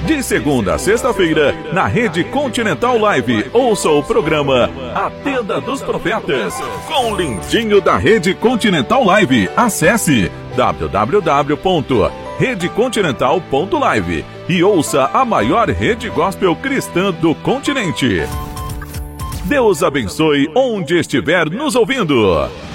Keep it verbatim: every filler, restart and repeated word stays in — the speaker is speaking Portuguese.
De segunda a sexta-feira, na Rede Continental Live, ouça o programa A Tenda dos Profetas, com o lindinho da Rede Continental Live. Acesse w w w ponto rede continental ponto live e ouça a maior rede gospel cristã do continente. Deus abençoe onde estiver nos ouvindo.